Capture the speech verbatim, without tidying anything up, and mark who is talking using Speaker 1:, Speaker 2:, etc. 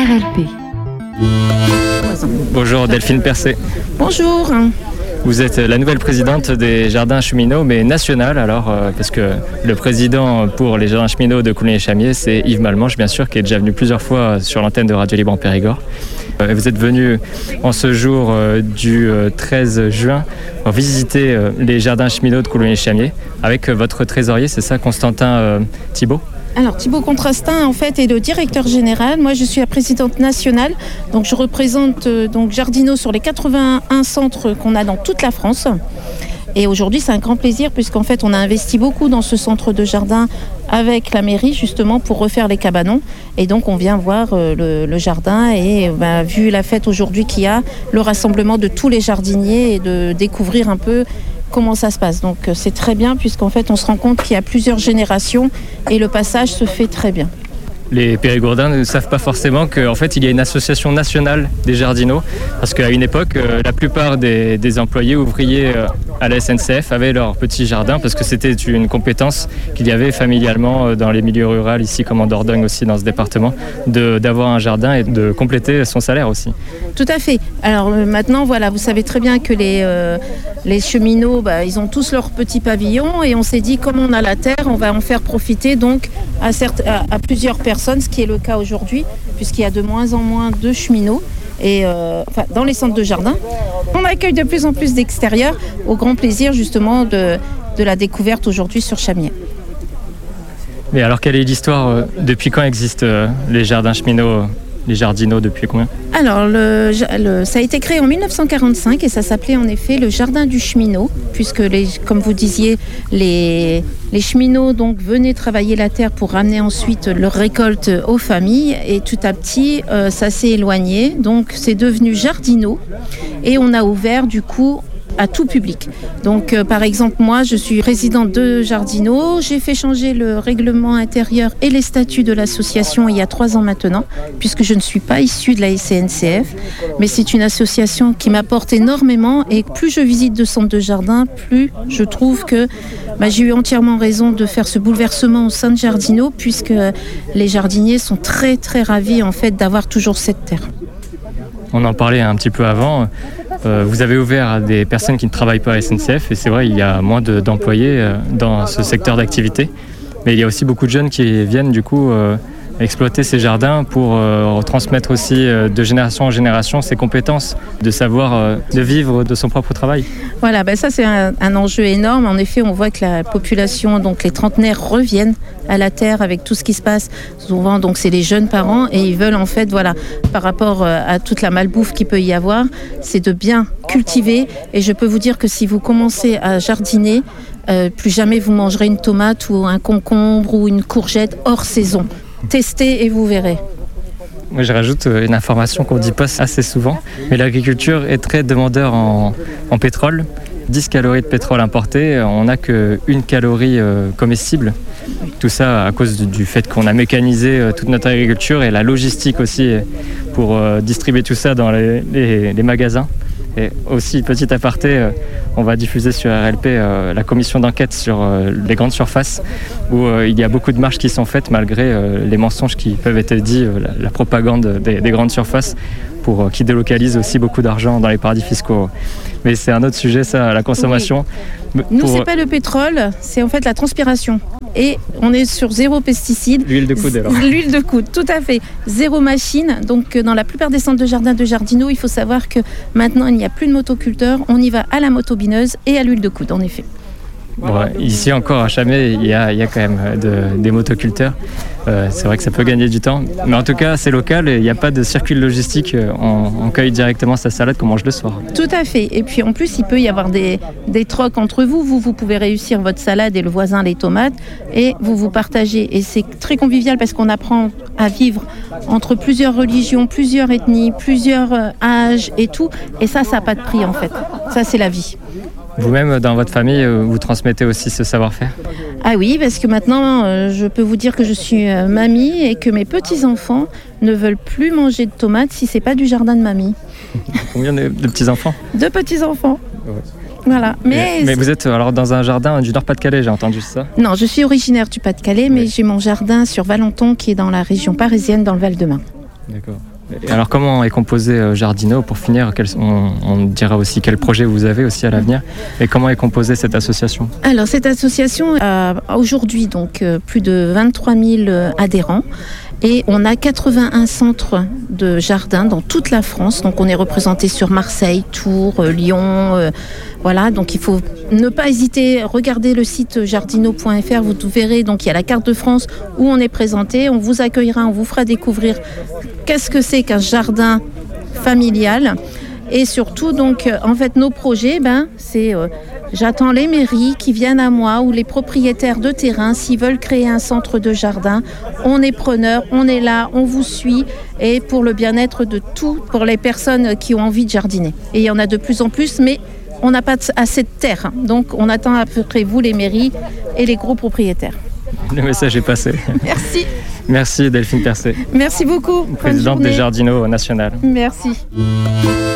Speaker 1: R L P.
Speaker 2: Bonjour Delphine Percé.
Speaker 3: Bonjour.
Speaker 2: Vous êtes la nouvelle présidente des Jardins Cheminots, mais nationale alors, euh, parce que le président pour les Jardins Cheminots de Coulommiers-Chamiers, c'est Yves Malmanche, bien sûr, qui est déjà venu plusieurs fois sur l'antenne de Radio Libre en Périgord. Euh, vous êtes venu en ce jour euh, du euh, treize juin pour visiter euh, les Jardins Cheminots de Coulommiers-Chamiers avec euh, votre trésorier, c'est ça, Constantin euh, Thibault?
Speaker 3: Alors Thibault Contrastin en fait est le directeur général. Moi je suis la présidente nationale, donc je représente euh, donc Jardino sur les quatre-vingt-un centres qu'on a dans toute la France. Et aujourd'hui c'est un grand plaisir puisqu'en fait on a investi beaucoup dans ce centre de jardin avec la mairie justement pour refaire les cabanons. Et donc on vient voir euh, le, le jardin et bah, vu la fête aujourd'hui qu'il y a, le rassemblement de tous les jardiniers et de découvrir un peu comment ça se passe. Donc c'est très bien puisqu'en fait on se rend compte qu'il y a plusieurs générations et le passage se fait très bien.
Speaker 2: Les Périgourdins ne savent pas forcément qu'en fait il y a une association nationale des jardinaux, parce qu'à une époque euh, la plupart des, des employés ouvriers euh, à la S N C F avaient leur petit jardin parce que c'était une compétence qu'il y avait familialement euh, dans les milieux ruraux ici comme en Dordogne aussi dans ce département, de, d'avoir un jardin et de compléter son salaire aussi.
Speaker 3: Tout à fait. Alors euh, maintenant voilà, vous savez très bien que les, euh, les cheminots bah, ils ont tous leur petit pavillon et on s'est dit comme on a la terre on va en faire profiter donc à, certes, à, à plusieurs personnes, ce qui est le cas aujourd'hui, puisqu'il y a de moins en moins de cheminots et, euh, enfin, dans les centres de jardin. On accueille de plus en plus d'extérieurs, au grand plaisir justement de, de la découverte aujourd'hui sur Chamiers.
Speaker 2: Mais alors quelle est l'histoire euh, depuis quand existent euh, les jardins cheminots, les jardinaux, depuis combien?
Speaker 3: Alors, le, le, ça a été créé en dix-neuf cent quarante-cinq et ça s'appelait en effet le jardin du cheminot, puisque, les, comme vous disiez, les, les cheminots donc, venaient travailler la terre pour ramener ensuite leur récolte aux familles. Et tout à petit, euh, ça s'est éloigné. Donc, c'est devenu jardinaux et on a ouvert du coup à tout public. Donc, euh, par exemple, moi, je suis présidente de Jardino. J'ai fait changer le règlement intérieur et les statuts de l'association il y a trois ans maintenant, puisque je ne suis pas issue de la S N C F, mais c'est une association qui m'apporte énormément et plus je visite de centres de jardin, plus je trouve que bah, j'ai eu entièrement raison de faire ce bouleversement au sein de Jardino, puisque les jardiniers sont très, très ravis en fait d'avoir toujours cette terre.
Speaker 2: On en parlait un petit peu avant. Euh, vous avez ouvert à des personnes qui ne travaillent pas à S N C F et c'est vrai, il y a moins de, d'employés euh, dans ce secteur d'activité. Mais il y a aussi beaucoup de jeunes qui viennent du coup euh, exploiter ces jardins pour euh, transmettre aussi euh, de génération en génération ces compétences, de savoir euh, de vivre de son propre travail.
Speaker 3: Voilà, ben ça c'est un, un enjeu énorme. En effet, on voit que la population, donc les trentenaires reviennent à la terre avec tout ce qui se passe. Souvent, donc c'est les jeunes parents et ils veulent en fait, voilà, par rapport à toute la malbouffe qu'il peut y avoir, c'est de bien cultiver. Et je peux vous dire que si vous commencez à jardiner, euh, plus jamais vous mangerez une tomate ou un concombre ou une courgette hors saison. Testez et vous verrez.
Speaker 2: Moi, je rajoute une information qu'on ne dit pas assez souvent, mais l'agriculture est très demandeur en, en pétrole. dix calories de pétrole importé, on n'a qu'une calorie euh, comestible. Tout ça à cause du, du fait qu'on a mécanisé euh, toute notre agriculture et la logistique aussi pour euh, distribuer tout ça dans les, les, les magasins. Et aussi, petit aparté, euh, on va diffuser sur R L P euh, la commission d'enquête sur euh, les grandes surfaces où euh, il y a beaucoup de marches qui sont faites malgré euh, les mensonges qui peuvent être dits, euh, la, la propagande des, des grandes surfaces pour, euh, qui délocalisent aussi beaucoup d'argent dans les paradis fiscaux. Mais c'est un autre sujet, ça, la consommation.
Speaker 3: Oui. Nous, pour... c'est pas le pétrole, c'est en fait la transpiration. Et on est sur zéro pesticide.
Speaker 2: L'huile de coude alors.
Speaker 3: L'huile de coude, tout à fait. Zéro machine. Donc dans la plupart des centres de jardin de Jardino, il faut savoir que maintenant il n'y a plus de motoculteurs. On y va à la motobineuse et à l'huile de coude, en effet.
Speaker 2: Bon, ici encore à Chamiers, il y a, il y a quand même de, des motoculteurs. Euh, c'est vrai que ça peut gagner du temps. Mais en tout cas, c'est local et il n'y a pas de circuit logistique. On, on cueille directement sa salade qu'on mange le soir.
Speaker 3: Tout à fait. Et puis en plus, il peut y avoir des, des trocs entre vous. Vous, vous pouvez réussir votre salade et le voisin les tomates. Et vous vous partagez. Et c'est très convivial parce qu'on apprend à vivre entre plusieurs religions, plusieurs ethnies, plusieurs âges et tout. Et ça, ça n'a pas de prix en fait. Ça, c'est la vie.
Speaker 2: Vous-même, dans votre famille, vous transmettez aussi ce savoir-faire?
Speaker 3: Ah oui, parce que maintenant, euh, je peux vous dire que je suis euh, mamie et que mes petits-enfants ne veulent plus manger de tomates si c'est pas du jardin de mamie.
Speaker 2: Combien de, de petits-enfants?
Speaker 3: Deux petits-enfants.
Speaker 2: Ouais.
Speaker 3: Voilà. Mais,
Speaker 2: mais, mais vous êtes alors dans un jardin du Nord-Pas-de-Calais, j'ai entendu ça?
Speaker 3: Non, je suis originaire du Pas-de-Calais, mais
Speaker 2: oui.
Speaker 3: J'ai mon jardin sur Valenton qui est dans la région parisienne, dans le Val-de-Marne.
Speaker 2: D'accord. Et alors comment est composé euh, Jardinot? Pour finir, quels, on, on dira aussi quel projet vous avez aussi à l'avenir et comment est composée cette association?
Speaker 3: Alors cette association a aujourd'hui donc euh, plus de vingt-trois mille adhérents. Et on a quatre-vingt-un centres de jardins dans toute la France. Donc on est représenté sur Marseille, Tours, euh, Lyon. Euh, voilà, donc il faut ne pas hésiter. Regardez le site jardinot point f r. Vous verrez, donc il y a la carte de France où on est présenté. On vous accueillera, on vous fera découvrir qu'est-ce que c'est qu'un jardin familial. Et surtout, donc, en fait, nos projets, ben, c'est euh, j'attends les mairies qui viennent à moi ou les propriétaires de terrain s'ils veulent créer un centre de jardin. On est preneurs, on est là, on vous suit et pour le bien-être de tout, pour les personnes qui ont envie de jardiner. Et il y en a de plus en plus, mais on n'a pas assez de terre. Donc, on attend à peu près vous, les mairies et les gros propriétaires.
Speaker 2: Le message est passé.
Speaker 3: Merci.
Speaker 2: Merci Delphine Percé.
Speaker 3: Merci beaucoup.
Speaker 2: Présidente des Jardinots nationales.
Speaker 3: Merci.